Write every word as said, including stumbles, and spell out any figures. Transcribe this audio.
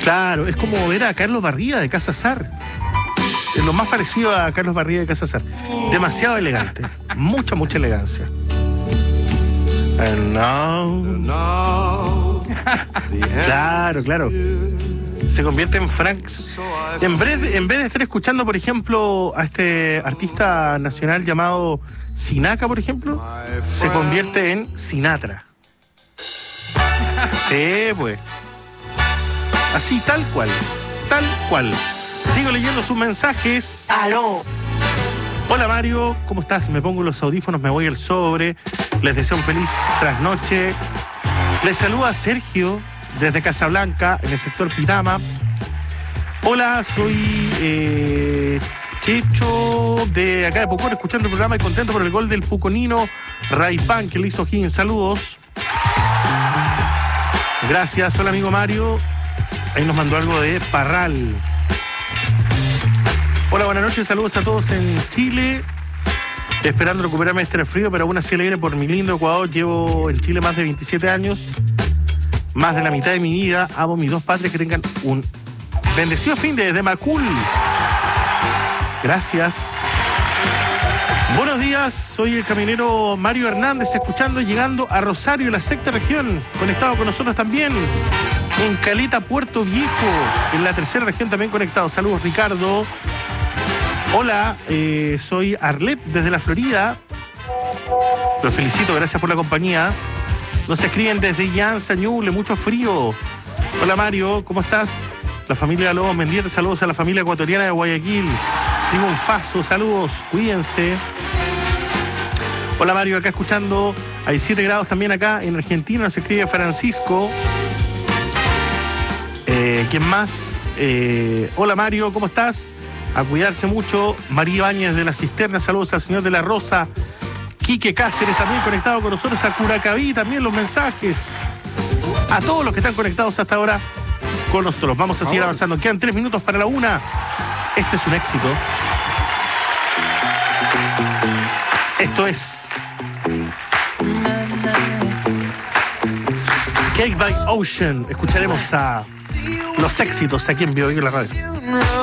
Claro, es como ver a Carlos Barría de Casa Sar. Es lo más parecido a Carlos Barría de Casa Sar. Demasiado elegante. Mucha, mucha elegancia. And now, claro, claro. Se convierte en Frank. En vez, de, en vez de estar escuchando, por ejemplo, a este artista nacional llamado Sinatra, por ejemplo, se convierte en Sinatra. Sí, pues. Así, tal cual. Tal cual. Sigo leyendo sus mensajes. ¡Aló! Hola Mario, ¿cómo estás? Me pongo los audífonos, me voy al sobre. Les deseo un feliz trasnoche. Les saluda Sergio desde Casablanca, en el sector Pitama. Hola, soy eh, Checho de acá de Pucón, escuchando el programa y contento por el gol del puconino Raipán que le hizo Higgins. Saludos. Gracias. Hola amigo Mario. Ahí nos mandó algo de Parral. Hola, buenas noches, saludos a todos en Chile. Esperando recuperarme de este frío, pero aún así alegre por mi lindo Ecuador. Llevo en Chile más de veintisiete años, más de la mitad de mi vida. Amo mis dos padres, que tengan un bendecido fin de, de Macul. Gracias. Buenos días, soy el camionero Mario Hernández, escuchando y llegando a Rosario, la sexta región. Conectado con nosotros también en Caleta, Puerto Viejo, en la tercera región también conectado. Saludos, Ricardo. Hola, eh, soy Arlet desde la Florida. Los felicito, gracias por la compañía. Nos escriben desde Llanza, Ñuble, mucho frío. Hola Mario, ¿cómo estás? La familia Lobos Mendieta, saludos a la familia ecuatoriana de Guayaquil. Digo un faso, saludos, cuídense. Hola Mario, acá escuchando. Hay siete grados también acá en Argentina, nos escribe Francisco. Eh, ¿Quién más? Eh, hola Mario, ¿cómo estás? A cuidarse mucho. María Ibáñez de la Cisterna, saludos al señor de la Rosa. Quique Cáceres también conectado con nosotros. A Curacaví también los mensajes. A todos los que están conectados hasta ahora con nosotros. Vamos a seguir avanzando. Quedan tres minutos para la una. Este es un éxito. Esto es Cake by Ocean. Escucharemos a los éxitos aquí en Vivo Vivo en la radio.